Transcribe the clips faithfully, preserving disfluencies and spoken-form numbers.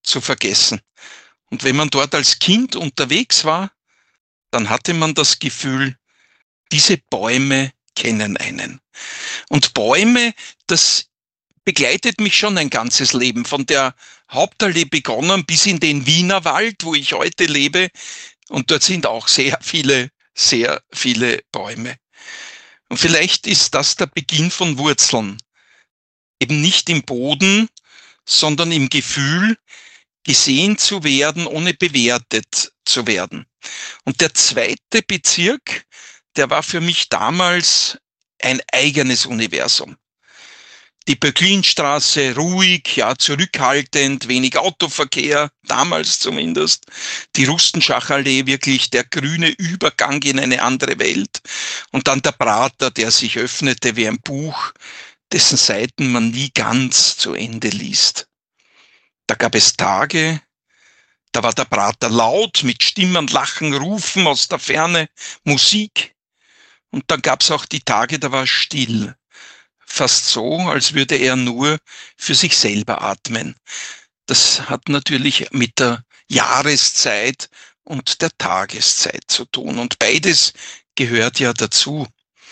zu vergessen. Und wenn man dort als Kind unterwegs war, dann hatte man das Gefühl, diese Bäume kennen einen. Und Bäume, das begleitet mich schon ein ganzes Leben, von der Hauptallee begonnen bis in den Wienerwald, wo ich heute lebe. Und dort sind auch sehr viele, sehr viele Bäume. Und vielleicht ist das der Beginn von Wurzeln. Eben nicht im Boden, sondern im Gefühl, gesehen zu werden, ohne bewertet zu werden. Und der zweite Bezirk, der war für mich damals ein eigenes Universum. Die Böcklinstraße ruhig, ja zurückhaltend, wenig Autoverkehr, damals zumindest. Die Rustenschachallee, wirklich der grüne Übergang in eine andere Welt. Und dann der Prater, der sich öffnete wie ein Buch, dessen Seiten man nie ganz zu Ende liest. Da gab es Tage, da war der Prater laut, mit Stimmen, Lachen, Rufen aus der Ferne, Musik. Und dann gab es auch die Tage, da war still. Fast so, als würde er nur für sich selber atmen. Das hat natürlich mit der Jahreszeit und der Tageszeit zu tun. Und beides gehört ja dazu.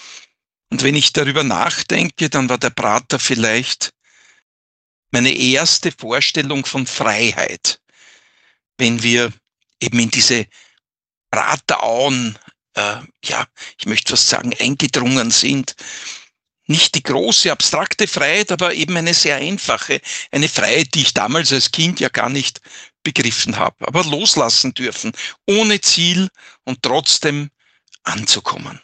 Und wenn ich darüber nachdenke, dann war der Prater vielleicht meine erste Vorstellung von Freiheit. Wenn wir eben in diese Praterauen, äh, ja, ich möchte fast sagen, eingedrungen sind. Nicht die große, abstrakte Freiheit, aber eben eine sehr einfache, eine Freiheit, die ich damals als Kind ja gar nicht begriffen habe, aber loslassen dürfen, ohne Ziel und trotzdem anzukommen.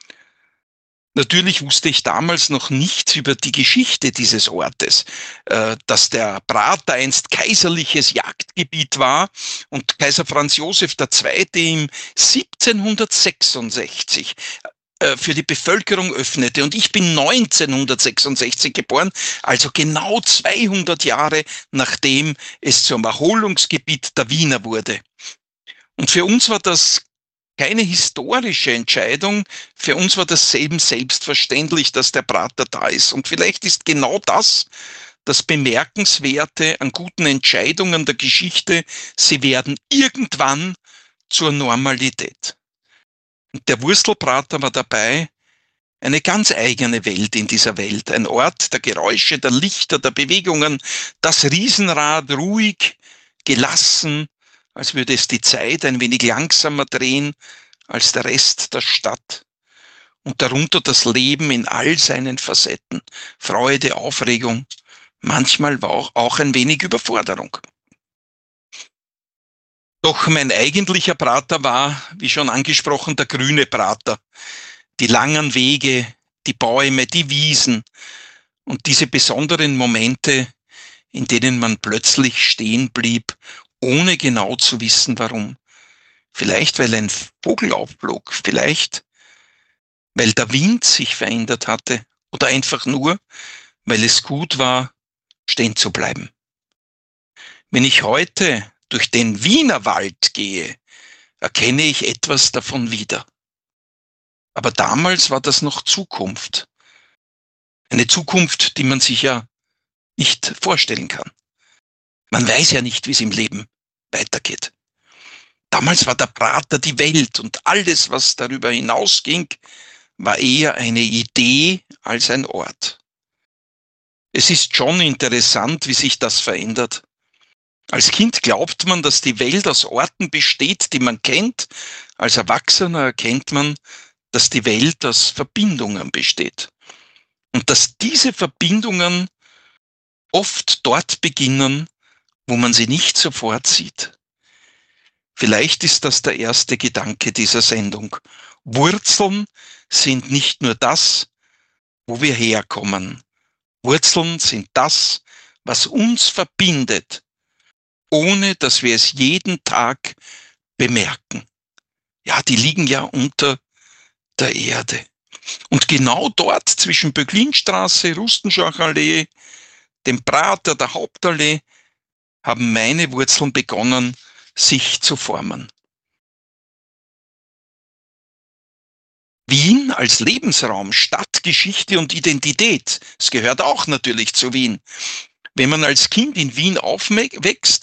Natürlich wusste ich damals noch nichts über die Geschichte dieses Ortes, äh, dass der Prater einst kaiserliches Jagdgebiet war und Kaiser Franz Josef der Zweite im siebzehnhundertsechsundsechzig äh, für die Bevölkerung öffnete. Und ich bin neunzehnhundertsechsundsechzig geboren, also genau zweihundert Jahre nachdem es zum Erholungsgebiet der Wiener wurde. Und für uns war das keine historische Entscheidung. Für uns war das eben selbstverständlich, dass der Prater da ist. Und vielleicht ist genau das das Bemerkenswerte an guten Entscheidungen der Geschichte. Sie werden irgendwann zur Normalität. Und der Wurstelprater war dabei, eine ganz eigene Welt in dieser Welt. Ein Ort der Geräusche, der Lichter, der Bewegungen. Das Riesenrad ruhig, gelassen, als würde es die Zeit ein wenig langsamer drehen als der Rest der Stadt. Und darunter das Leben in all seinen Facetten. Freude, Aufregung, manchmal war auch, auch ein wenig Überforderung. Doch mein eigentlicher Prater war, wie schon angesprochen, der grüne Prater. Die langen Wege, die Bäume, die Wiesen und diese besonderen Momente, in denen man plötzlich stehen blieb, ohne genau zu wissen, warum. Vielleicht, weil ein Vogel aufblog, vielleicht, weil der Wind sich verändert hatte oder einfach nur, weil es gut war, stehen zu bleiben. Wenn ich heute durch den Wienerwald gehe, erkenne ich etwas davon wieder. Aber damals war das noch Zukunft. Eine Zukunft, die man sich ja nicht vorstellen kann. Man weiß ja nicht, wie es im Leben weitergeht. Damals war der Prater die Welt und alles, was darüber hinausging, war eher eine Idee als ein Ort. Es ist schon interessant, wie sich das verändert. Als Kind glaubt man, dass die Welt aus Orten besteht, die man kennt. Als Erwachsener erkennt man, dass die Welt aus Verbindungen besteht. Und dass diese Verbindungen oft dort beginnen, wo man sie nicht sofort sieht. Vielleicht ist das der erste Gedanke dieser Sendung. Wurzeln sind nicht nur das, wo wir herkommen. Wurzeln sind das, was uns verbindet, ohne dass wir es jeden Tag bemerken. Ja, die liegen ja unter der Erde. Und genau dort zwischen Böcklinstraße, Rustenschachallee, dem Prater, der Hauptallee, haben meine Wurzeln begonnen, sich zu formen. Wien als Lebensraum, Stadt, Geschichte und Identität, es gehört auch natürlich zu Wien. Wenn man als Kind in Wien aufwächst,